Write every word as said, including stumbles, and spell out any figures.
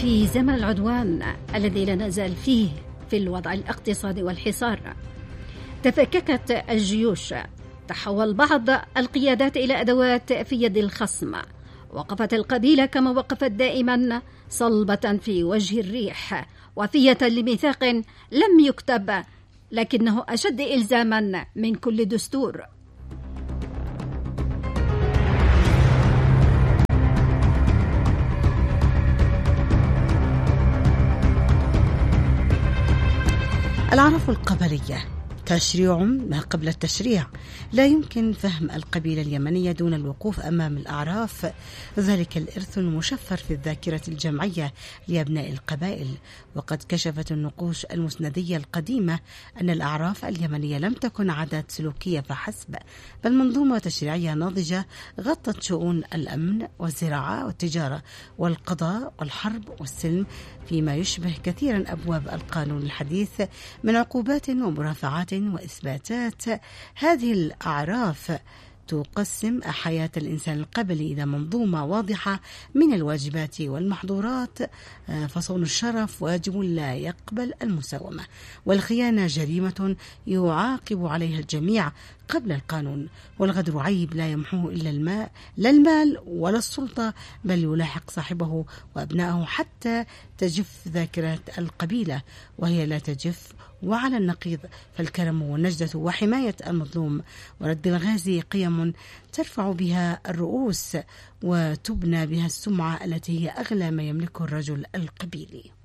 في زمن العدوان الذي لا نزال فيه في الوضع الاقتصادي والحصار، تفككت الجيوش، تحول بعض القيادات إلى أدوات في يد الخصم، وقفت القبيلة كما وقفت دائما صلبة في وجه الريح، وفية لميثاق لم يكتب لكنه أشد إلزاما من كل دستور. الأعراف القبلية تشريع ما قبل التشريع. لا يمكن فهم القبيلة اليمنية دون الوقوف أمام الأعراف، ذلك الإرث المشفر في الذاكرة الجمعية لأبناء القبائل. وقد كشفت النقوش المسندية القديمة أن الأعراف اليمنية لم تكن عادات سلوكية فحسب، بل منظومة تشريعية ناضجة غطت شؤون الأمن والزراعة والتجارة والقضاء والحرب والسلم، فيما يشبه كثيرا أبواب القانون الحديث من عقوبات ومرافعات وإثباتات. هذه الأعراف تقسم حياة الإنسان القبلي إلى منظومة واضحة من الواجبات والمحظورات، فصون الشرف واجب لا يقبل المساومة، والخيانة جريمة يعاقب عليها الجميع قبل القانون، والغدر عيب لا يمحوه إلا الماء، لا المال ولا السلطة، بل يلاحق صاحبه وأبنائه حتى تجف ذاكرة القبيلة، وهي لا تجف. وعلى النقيض فالكرم والنجدة وحماية المظلوم ورد الغازي قيم ترفع بها الرؤوس وتبنى بها السمعة التي هي أغلى ما يملكه الرجل القبيلي.